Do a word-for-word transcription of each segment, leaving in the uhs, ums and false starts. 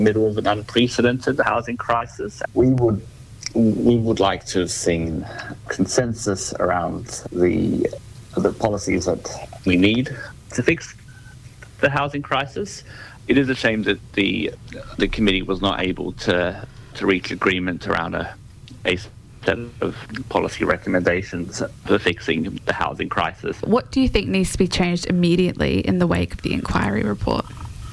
middle of an unprecedented housing crisis. We would we would like to have seen consensus around the the policies that we need to fix the housing crisis. It is a shame that the the committee was not able to to reach agreement around a a set of policy recommendations for fixing the housing crisis. What do you think needs to be changed immediately in the wake of the inquiry report?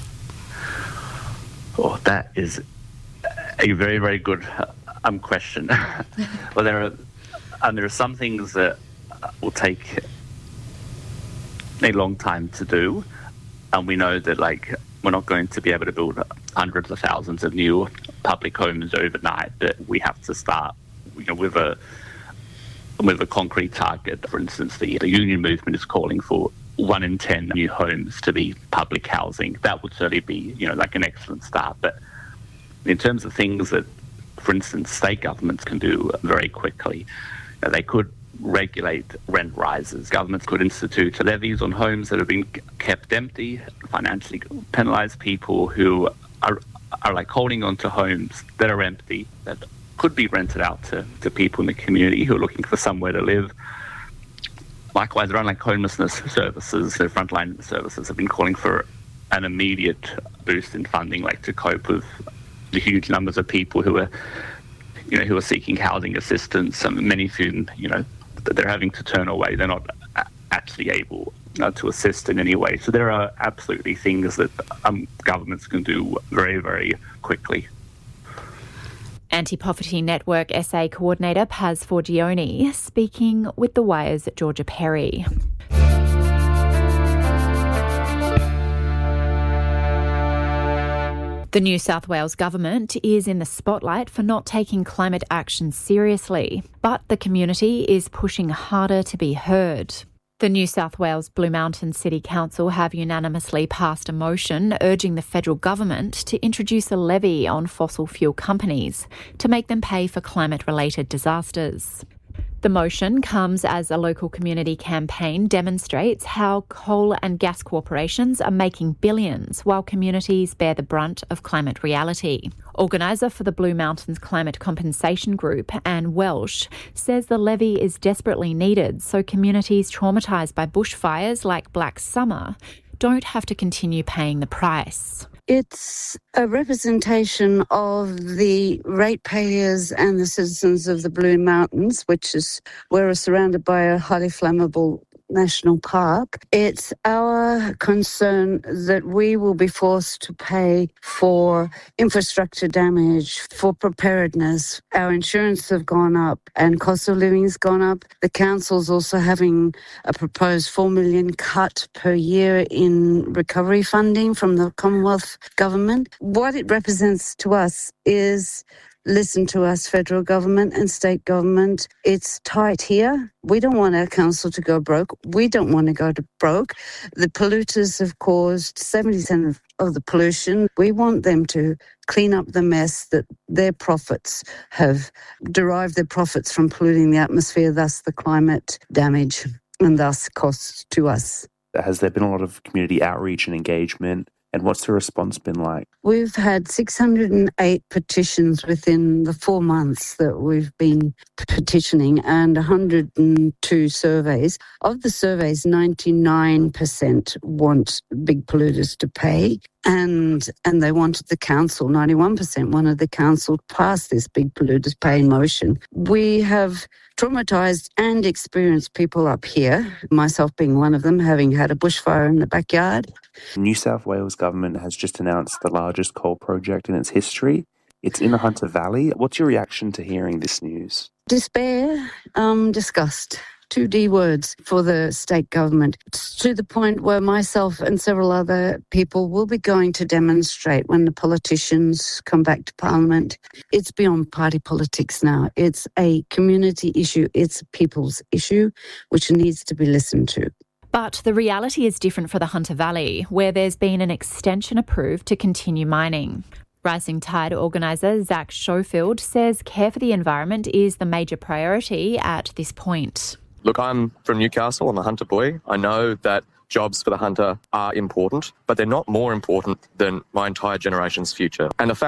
Oh, that is a very, very good um, question. Well, there are um, there are some things that will take a long time to do, and we know that like we're not going to be able to build hundreds of thousands of new public homes overnight. That we have to start, you know, with a with a concrete target. For instance, the, the union movement is calling for one in ten new homes to be public housing. That would certainly be, you know, like an excellent start. But in terms of things that, for instance, state governments can do very quickly, you know, they could regulate rent rises. Governments could institute levies on homes that have been kept empty, financially penalise people who are are like holding on to homes that are empty, that could be rented out to, to people in the community who are looking for somewhere to live. Likewise, around like homelessness services, the frontline services have been calling for an immediate boost in funding, like to cope with the huge numbers of people who are, you know, who are seeking housing assistance. And many of whom, you know, they're having to turn away. They're not actually able uh, to assist in any way. So there are absolutely things that um, governments can do very, very quickly. Anti-Poverty Network S A Coordinator Paz Forgione speaking with The Wire's Georgia Perry. The New South Wales government is in the spotlight for not taking climate action seriously, but the community is pushing harder to be heard. The New South Wales Blue Mountains City Council have unanimously passed a motion urging the federal government to introduce a levy on fossil fuel companies to make them pay for climate-related disasters. The motion comes as a local community campaign demonstrates how coal and gas corporations are making billions while communities bear the brunt of climate reality. Organiser for the Blue Mountains Climate Compensation Group, Anne Welsh, says the levy is desperately needed so communities traumatised by bushfires like Black Summer don't have to continue paying the price. It's a representation of the ratepayers and the citizens of the Blue Mountains, which is we're surrounded by a highly flammable national park. It's our concern that we will be forced to pay for infrastructure damage, for preparedness. Our insurance have gone up and cost of living has gone up. The council's also having a proposed four million dollars cut per year in recovery funding from the Commonwealth government. What it represents to us is listen to us, federal government and state government. It's tight here. We don't want our council to go broke. We don't want to go to broke. The polluters have caused seventy percent of the pollution. We want them to clean up the mess that their profits have derived their profits from polluting the atmosphere, thus the climate damage and thus costs to us. Has there been a lot of community outreach and engagement? And what's the response been like? We've had six hundred eight petitions within the four months that we've been petitioning and one hundred two surveys. Of the surveys, ninety-nine percent want big polluters to pay. And and they wanted the council, ninety-one percent wanted the council to pass this big polluters pay motion. We have traumatised and experienced people up here, myself being one of them, having had a bushfire in the backyard. The New South Wales government has just announced the largest coal project in its history. It's in the Hunter Valley. What's your reaction to hearing this news? Despair, um, disgust. Two D words for the state government. It's to the point where myself and several other people will be going to demonstrate when the politicians come back to Parliament. It's beyond party politics now. It's a community issue. It's a people's issue, which needs to be listened to. But the reality is different for the Hunter Valley, where there's been an extension approved to continue mining. Rising Tide organiser Zach Schofield says care for the environment is the major priority at this point. Look, I'm from Newcastle. I'm a Hunter boy. I know that jobs for the Hunter are important, but they're not more important than my entire generation's future. And the fact